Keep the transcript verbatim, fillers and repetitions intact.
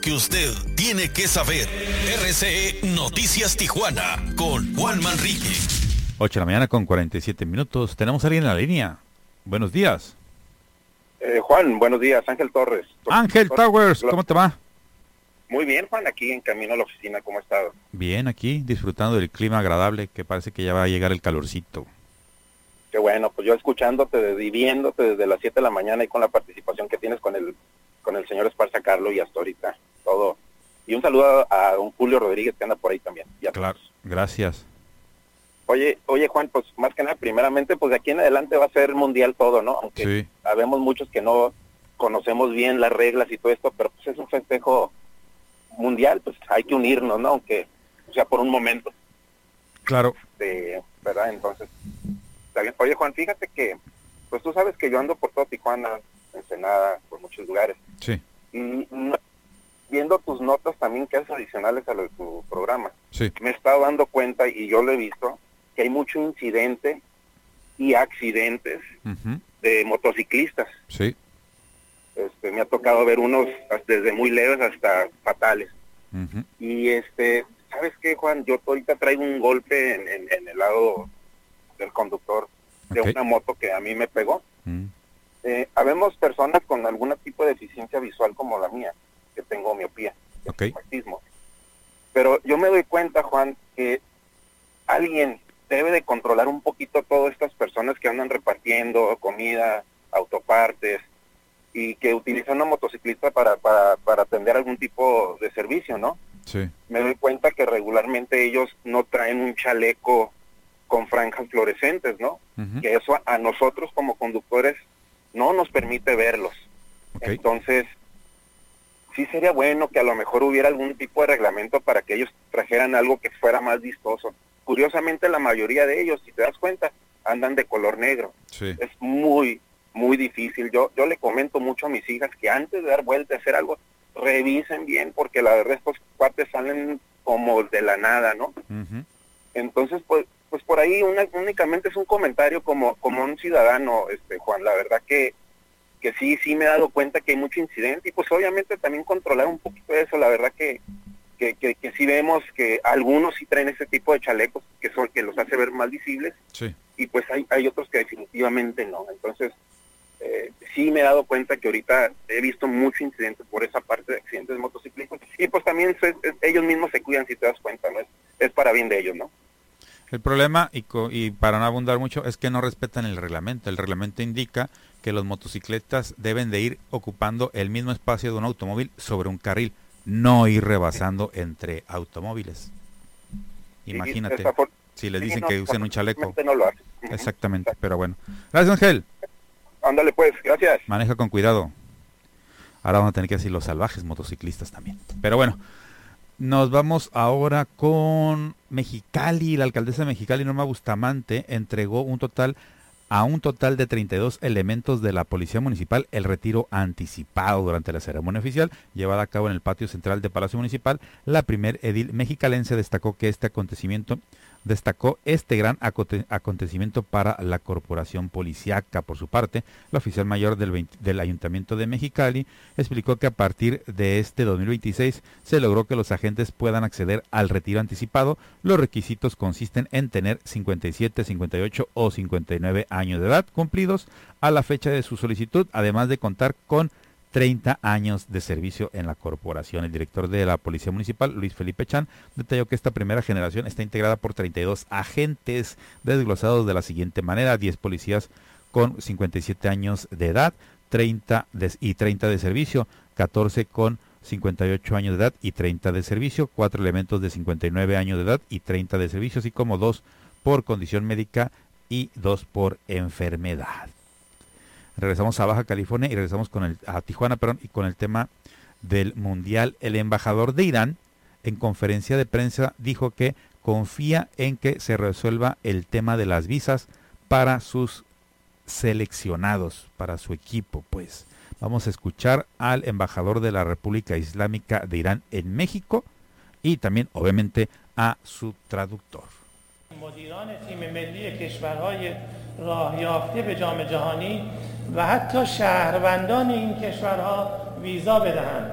Que usted tiene que saber. R C E Noticias Tijuana con Juan Manrique. ocho de la mañana con cuarenta y siete minutos. Tenemos a alguien en la línea. Buenos días. Eh, Juan, buenos días. Ángel Torres. Ángel Towers, ¿cómo te va? Muy bien, Juan, aquí en camino a la oficina. ¿Cómo has estado? Bien, aquí disfrutando del clima agradable, que parece que ya va a llegar el calorcito. Qué bueno, pues yo escuchándote y viéndote desde las siete de la mañana y con la participación que tienes con el con el señor Esparza Carlo y hasta ahorita, todo. Y un saludo a, a don Julio Rodríguez que anda por ahí también. Ya claro, todos. Gracias. Oye, oye Juan, pues más que nada, primeramente, pues de aquí en adelante va a ser mundial todo, ¿no? Aunque sí. Sabemos muchos que no conocemos bien las reglas y todo esto, pero pues es un festejo mundial, pues hay que unirnos, ¿no? Aunque, o sea, por un momento. Claro. De, ¿verdad? Entonces, está bien. Oye Juan, fíjate que, pues tú sabes que yo ando por todo Tijuana, Ensenada, por muchos lugares. Sí. Y no, viendo tus notas también que haces adicionales a lo de tu programa, sí. Me he estado dando cuenta, y yo lo he visto, que hay mucho incidente y accidentes uh-huh. de motociclistas. Sí. Este, me ha tocado ver unos desde muy leves hasta fatales. Uh-huh. Y este, ¿sabes qué, Juan? Yo ahorita traigo un golpe en, en, en el lado del conductor de okay. una moto que a mí me pegó. Uh-huh. Eh, habemos personas con algún tipo de deficiencia visual como la mía, que tengo miopía, okay. astigmatismo. Pero yo me doy cuenta, Juan, que alguien debe de controlar un poquito todas estas personas que andan repartiendo comida, autopartes, y que utilizan una motociclista para, para, para atender algún tipo de servicio, ¿no? Sí. Me doy cuenta que regularmente ellos no traen un chaleco con franjas fluorescentes, ¿no? Uh-huh. Que eso a, a nosotros como conductores no nos permite verlos. Okay. Entonces, sí sería bueno que a lo mejor hubiera algún tipo de reglamento para que ellos trajeran algo que fuera más vistoso. Curiosamente, la mayoría de ellos, si te das cuenta, andan de color negro. Sí. Es muy, muy difícil. Yo yo le comento mucho a mis hijas que antes de dar vuelta a hacer algo, revisen bien, porque la verdad estos cuates salen como de la nada, ¿no? Uh-huh. Entonces, pues, pues por ahí una, únicamente es un comentario como, como un ciudadano, este Juan, la verdad que, que sí, sí me he dado cuenta que hay mucho incidente, y pues obviamente también controlar un poquito de eso, la verdad que, que, que, que sí vemos que algunos sí traen ese tipo de chalecos que son, que los hace ver más visibles, sí. Y pues hay, hay otros que definitivamente no, entonces eh, sí me he dado cuenta que ahorita he visto mucho incidente por esa parte de accidentes de motociclistas, y pues también se, ellos mismos se cuidan, si te das cuenta, ¿no? Es, es para bien de ellos, ¿no? El problema, y, co- y para no abundar mucho, es que no respetan el reglamento. El reglamento indica que los motocicletas deben de ir ocupando el mismo espacio de un automóvil sobre un carril, no ir rebasando entre automóviles. Imagínate, sí, for- si les sí, dicen no, que usen un chaleco. No lo hacen. Exactamente, pero bueno. Gracias, Ángel. Ándale pues, gracias. Maneja con cuidado. Ahora vamos a tener que decir los salvajes motociclistas también. Pero bueno. Nos vamos ahora con Mexicali. La alcaldesa de Mexicali, Norma Bustamante, entregó un total a un total de treinta y dos elementos de la Policía Municipal el retiro anticipado durante la ceremonia oficial llevada a cabo en el patio central de Palacio Municipal. La primer edil mexicalense destacó que este acontecimiento destacó este gran aconte- acontecimiento para la corporación policíaca. Por su parte, la oficial mayor del, veinte, del Ayuntamiento de Mexicali explicó que a partir de este dos mil veintiséis se logró que los agentes puedan acceder al retiro anticipado. Los requisitos consisten en tener cincuenta y siete, cincuenta y ocho o cincuenta y nueve años de edad cumplidos a la fecha de su solicitud, además de contar con treinta años de servicio en la corporación. El director de la Policía Municipal, Luis Felipe Chan, detalló que esta primera generación está integrada por treinta y dos agentes desglosados de la siguiente manera: diez policías con cincuenta y siete años de edad, treinta de, y treinta de servicio, catorce con cincuenta y ocho años de edad y treinta de servicio, cuatro elementos de cincuenta y nueve años de edad y treinta de servicio, así como dos por condición médica y dos por enfermedad. Regresamos a Baja California y regresamos con el, a Tijuana, perdón, y con el tema del Mundial. El embajador de Irán, en conferencia de prensa, dijo que confía en que se resuelva el tema de las visas para sus seleccionados, para su equipo. Pues vamos a escuchar al embajador de la República Islámica de Irán en México y también, obviamente, a su traductor. مدیران تیم ملی کشورهای راه یافته به جام جهانی و حتی شهروندان این کشورها ویزا بدهند.